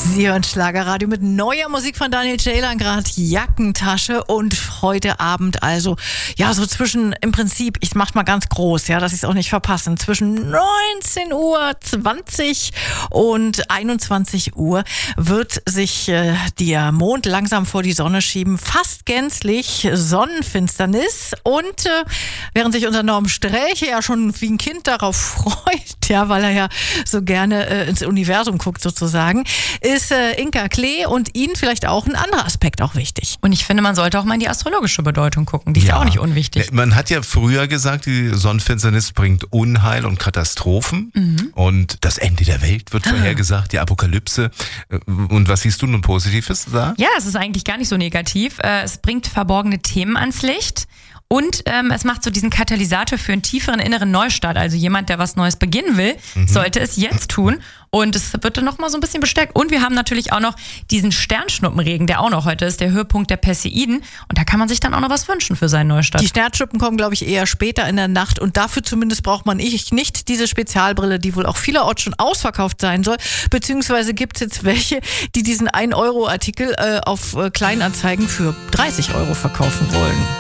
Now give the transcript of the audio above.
Sie hören Schlagerradio mit neuer Musik von Daniel Ceylan, gerade Jackentasche, und heute Abend also, ja, so zwischen, im Prinzip, ich mach's mal ganz groß, ja, dass ich es auch nicht verpassen, zwischen 19:20 Uhr und 21 Uhr wird sich der Mond langsam vor die Sonne schieben, fast gänzlich Sonnenfinsternis, und während sich unser Norm Sträche ja schon wie ein Kind darauf freut, ja, weil er ja so gerne ins Universum guckt sozusagen, ist Inka Klee und Ihnen vielleicht auch ein anderer Aspekt auch wichtig. Und ich finde, man sollte auch mal in die astrologische Bedeutung gucken. Die ist ja auch nicht unwichtig. Man hat ja früher gesagt, die Sonnenfinsternis bringt Unheil und Katastrophen. Und das Ende der Welt wird vorhergesagt, die Apokalypse. Und was siehst du nun Positives da? Ja, es ist eigentlich gar nicht so negativ. Es bringt verborgene Themen ans Licht. Und es macht so diesen Katalysator für einen tieferen inneren Neustart. Also jemand, der was Neues beginnen will, sollte es jetzt tun. Und es wird dann nochmal so ein bisschen bestärkt. Und wir haben natürlich auch noch diesen Sternschnuppenregen, der auch noch heute ist, der Höhepunkt der Perseiden. Und da kann man sich dann auch noch was wünschen für seinen Neustart. Die Sternschnuppen kommen, glaube ich, eher später in der Nacht. Und dafür zumindest braucht man nicht diese Spezialbrille, die wohl auch vielerorts schon ausverkauft sein soll. Beziehungsweise gibt es jetzt welche, die diesen 1-Euro-Artikel auf Kleinanzeigen für 30 € verkaufen wollen.